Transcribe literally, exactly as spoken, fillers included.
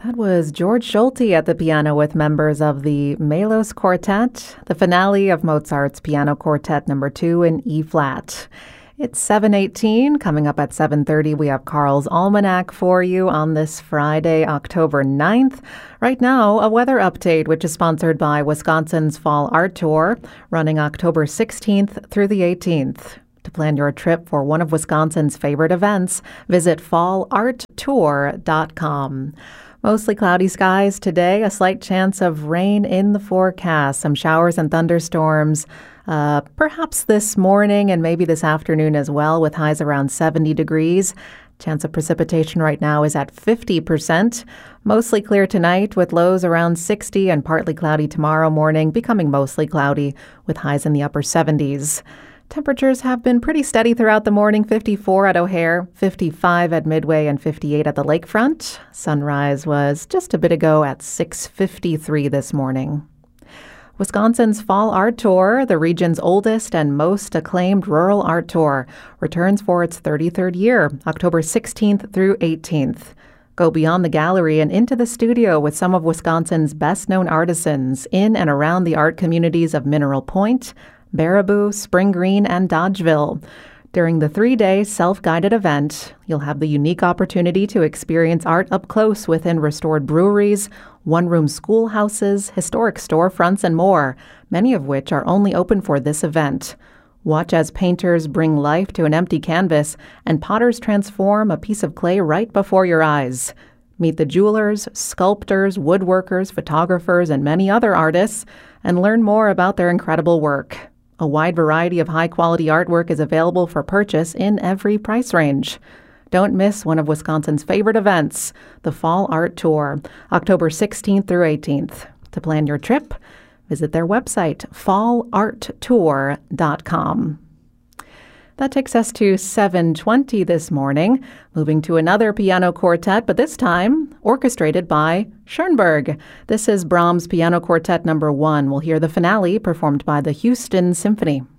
That was George Schulte at the piano with members of the Melos Quartet, the finale of Mozart's Piano Quartet number two in E-flat. It's seven eighteen. Coming up at seven thirty, we have Carl's Almanac for you on this Friday, October ninth. Right now, a weather update, which is sponsored by Wisconsin's Fall Art Tour, running October sixteenth through the eighteenth. To plan your trip for one of Wisconsin's favorite events, visit fall art tour dot com. Mostly cloudy skies today, a slight chance of rain in the forecast, some showers and thunderstorms, uh, perhaps this morning and maybe this afternoon as well, with highs around seventy degrees. Chance of precipitation right now is at fifty percent. Mostly clear tonight with lows around sixty and partly cloudy tomorrow morning, becoming mostly cloudy with highs in the upper seventies. Temperatures have been pretty steady throughout the morning, fifty-four at O'Hare, fifty-five at Midway, and fifty-eight at the lakefront. Sunrise was just a bit ago at six fifty-three this morning. Wisconsin's Fall Art Tour, the region's oldest and most acclaimed rural art tour, returns for its thirty-third year, October sixteenth through eighteenth. Go beyond the gallery and into the studio with some of Wisconsin's best-known artisans in and around the art communities of Mineral Point, Baraboo, Spring Green, and Dodgeville. During the three-day self-guided event, you'll have the unique opportunity to experience art up close within restored breweries, one-room schoolhouses, historic storefronts, and more, many of which are only open for this event. Watch as painters bring life to an empty canvas and potters transform a piece of clay right before your eyes. Meet the jewelers, sculptors, woodworkers, photographers, and many other artists, and learn more about their incredible work. A wide variety of high-quality artwork is available for purchase in every price range. Don't miss one of Wisconsin's favorite events, the Fall Art Tour, October sixteenth through eighteenth. To plan your trip, visit their website, fall art tour dot com. That takes us to seven twenty this morning, moving to another piano quartet, but this time orchestrated by Schoenberg. This is Brahms' Piano Quartet number one. We'll hear the finale performed by the Houston Symphony.